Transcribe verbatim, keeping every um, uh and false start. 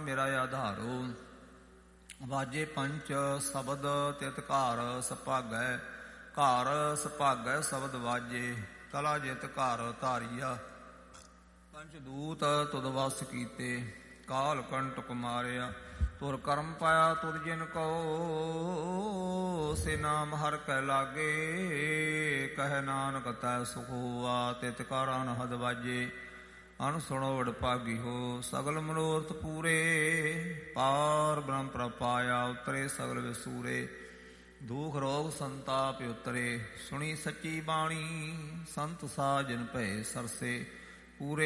ਮੇਰਾ ਆਧਾਰੋ। ਵਾਜੇ ਪੰਚ ਸ਼ਬਦ ਤਿਤ ਘਰ ਸੁਭਾਗੈ, ਘਰ ਸੁਭਾਗੈ ਸ਼ਬਦ ਵਾਜੇ। ਕਲਾ ਜਿਤ ਘਰ ਧਾਰੀਆ, ਪੰਚ ਦੂਤ ਤੁਧ ਵਸ ਕੀਤੇ। ਕਾਲ ਕੰਟਕ ਮਾਰਿਆ, ਤੁਰ ਕਰਮ ਪਾਇਆ ਤੁਰ ਜਿਨ ਕਉ। ਸੇ ਨਾਮ ਹਰਿ ਕੈ ਲਾਗੇ, ਕਹਿ ਨਾਨਕ ਤੈ ਸੁਖ ਹੋਆ। ਤਿਤ ਘਰ ਅਨਹਦ ਵਾਜੇ, ਅਨ ਸੁਣੋ ਵਡਭਾਗੀ ਹੋ। ਸਗਲ ਮਨੋਰਥ ਪੂਰੇ, ਪਾਰ ਬ੍ਰਹਮ ਪ੍ਰਭ ਪਾਇਆ। ਉਤਰੇ ਸਗਲ ਵਿਸੂਰੇ, ਦੁਖ ਰੋਗ ਸੰਤਾਪ ਉਤਰੇ। ਸੁਣੀ ਸੱਚੀ ਬਾਣੀ, ਸੰਤ ਸਾਧ ਜਿਨ ਭਏ ਸਰਸੇ। ਪੂਰੇ